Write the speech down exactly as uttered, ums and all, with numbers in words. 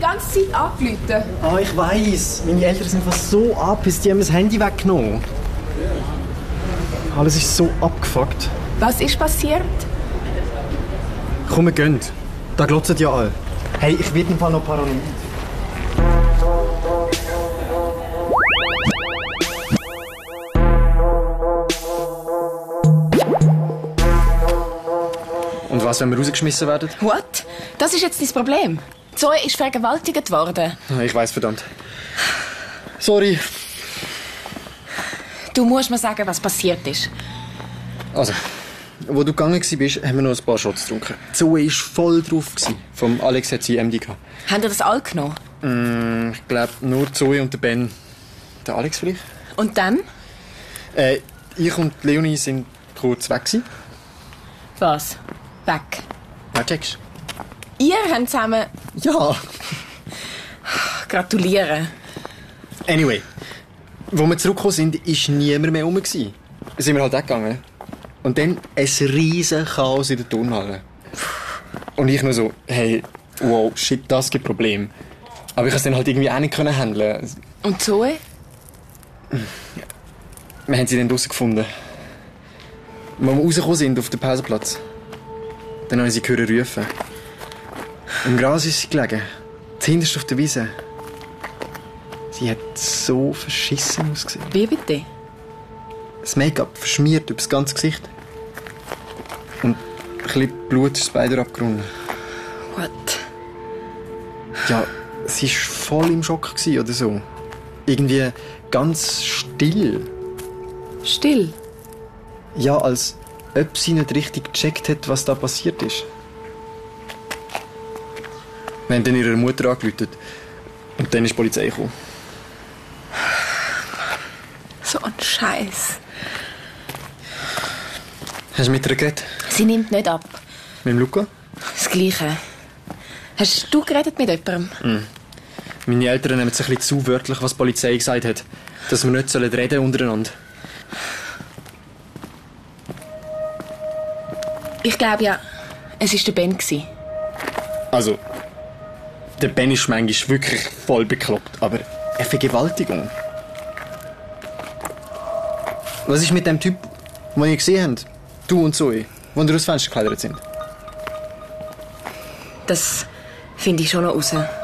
ganze Zeit angerufen. Ah, ich weiss. Meine Eltern sind fast so angepisst, die haben das Handy weggenommen. Alles ist so abgefuckt. Was ist passiert? Komm, wir gehen. Da glotzen ja alle. Hey, ich werde im Fall noch paranoid. Und was, wenn wir rausgeschmissen werden? What? Das ist jetzt dein Problem. Zoe ist vergewaltigt worden. Ich weiss, verdammt. Sorry. Du musst mir sagen, was passiert ist. Also, wo du gegangen bist, haben wir noch ein paar Shots getrunken. Zoe war voll drauf. Vom Alex hat sie M D gehabt. Haben ihr das all genommen? Mm, ich glaube, nur Zoe und der Ben. Der Alex vielleicht? Und dann? Äh, ich und Leonie sind kurz weg gewesen. Was? Weg? Ja, checkst. Ihr habt zusammen... Ja. Gratuliere. Anyway, wo wir zurückgekommen sind, war niemand mehr rum. Dann sind wir halt weggegangen. Und dann ein riesen Chaos in der Turnhalle. Und ich nur so, hey, wow, shit, das gibt Probleme. Aber ich konnte es dann halt irgendwie auch nicht handeln. Und Zoe? Wir haben sie dann draussen gefunden. Als wir rausgekommen sind auf den Pausenplatz, dann haben sie gehört rufen. Im Gras ist sie gelegen. Zuhinterst auf der Wiese. Sie hat so verschissen ausgesehen. Wie bitte? Das Make-up verschmiert über das ganze Gesicht. Und ein bisschen Blut ist beide abgerunnen. What? Ja, sie war voll im Schock oder so. Irgendwie ganz still. Still? Ja, als ob sie nicht richtig gecheckt hat, was da passiert ist. Wir haben dann ihrer Mutter angerufen. Und dann ist die Polizei gekommen. So ein Scheiß. Hast du mit ihr geredet? Sie nimmt nicht ab. Mit dem Luca? Das Gleiche. Hast du geredet mit jemandem? Mm. Meine Eltern nehmen es ein bisschen zu wörtlich, was die Polizei gesagt hat. Dass wir nicht reden untereinander. Ich glaube ja, es war der Ben. Also, der Ben ist manchmal wirklich voll bekloppt, aber eine Vergewaltigung. Was ist mit dem Typ, den ihr gesehen habt? Du und Zoe, die ihr aus Fenster geklettert sind? Das finde ich schon noch raus.